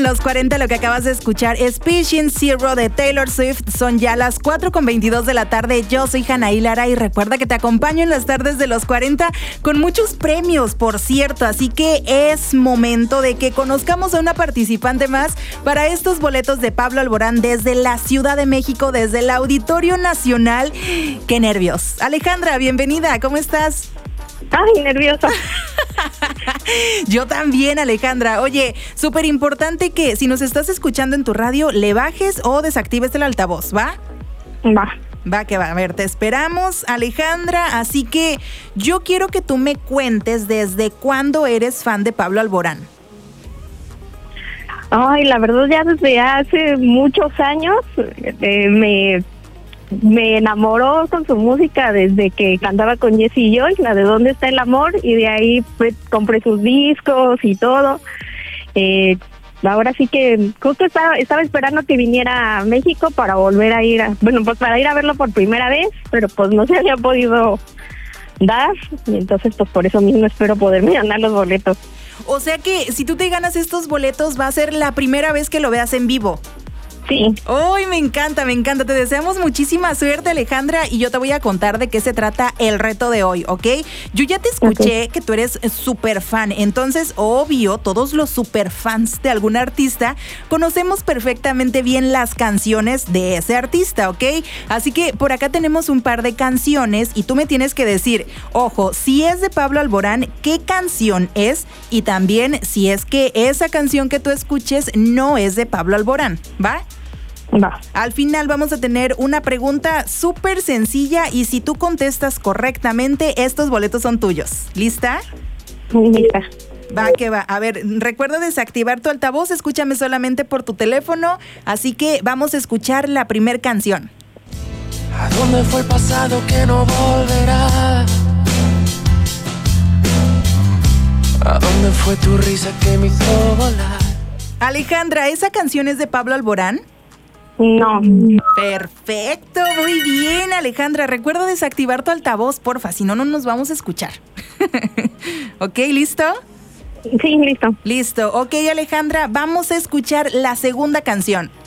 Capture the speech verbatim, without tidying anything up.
Los cuarenta, lo que acabas de escuchar es Patient Zero de Taylor Swift. Son ya las cuatro con veintidós de la tarde. Yo soy Anaí Lara y recuerda que te acompaño en las tardes de los cuarenta con muchos premios, por cierto. Así que es momento de que conozcamos a una participante más para estos boletos de Pablo Alborán desde la Ciudad de México, desde el Auditorio Nacional. ¡Qué nervios! Alejandra, bienvenida. ¿Cómo estás? Ay, nerviosa. Yo también, Alejandra. Oye, súper importante que si nos estás escuchando en tu radio, le bajes o desactives el altavoz, ¿va? Va. Va que va. A ver, te esperamos, Alejandra. Así que yo quiero que tú me cuentes desde cuándo eres fan de Pablo Alborán. Ay, la verdad ya desde hace muchos años eh, me... Me enamoró con su música desde que cantaba con Jessie Joy, la de ¿Dónde está el amor? Y de ahí pues, compré sus discos y todo. Eh, ahora sí que justo estaba, estaba esperando que viniera a México para volver a ir, a, bueno, pues para ir a verlo por primera vez, pero pues no se había podido dar. Y entonces pues por eso mismo espero poderme ganar los boletos. O sea que si tú te ganas estos boletos va a ser la primera vez que lo veas en vivo. Sí. ¡Uy, me encanta, me encanta! Te deseamos muchísima suerte, Alejandra, y yo te voy a contar de qué se trata el reto de hoy, ¿ok? Yo ya te escuché okay. que tú eres súper fan, entonces, obvio, todos los súper fans de algún artista conocemos perfectamente bien las canciones de ese artista, ¿ok? Así que por acá tenemos un par de canciones y tú me tienes que decir, ojo, si es de Pablo Alborán, ¿qué canción es? Y también si es que esa canción que tú escuches no es de Pablo Alborán, ¿va? Va. Al final vamos a tener una pregunta súper sencilla y si tú contestas correctamente, estos boletos son tuyos. ¿Lista? Lista. Va que va. A ver, recuerda desactivar tu altavoz, escúchame solamente por tu teléfono, así que vamos a escuchar la primer canción. ¿A dónde fue el pasado que no volverá? ¿A dónde fue tu risa que me hizo volar? Alejandra, ¿esa canción es de Pablo Alborán? No. Perfecto, muy bien, Alejandra. Recuerda desactivar tu altavoz, porfa, si no, no nos vamos a escuchar. ¿Ok, listo? Sí, listo. Listo. Ok, Alejandra, vamos a escuchar la segunda canción.